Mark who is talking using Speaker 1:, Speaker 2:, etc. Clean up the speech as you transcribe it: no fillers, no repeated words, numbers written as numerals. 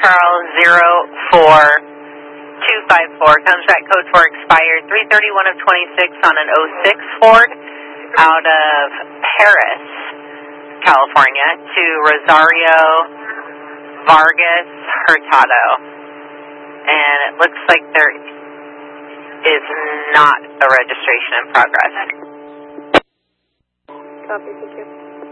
Speaker 1: Charles 04254. Contract code for expired 331 of 26 on an '06 Ford out of Paris, California to Rosario Vargas Hurtado. And it looks like there is not a registration in progress.
Speaker 2: Copy, thank you.